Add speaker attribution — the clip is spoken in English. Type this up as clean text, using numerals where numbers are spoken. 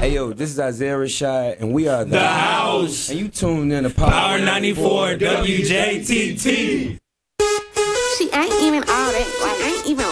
Speaker 1: Hey yo, this is Isaiah Rashad, and we are
Speaker 2: The House.
Speaker 1: And you tuned in to
Speaker 2: Power 94 WJTT.
Speaker 3: She ain't even all that. Like, ain't even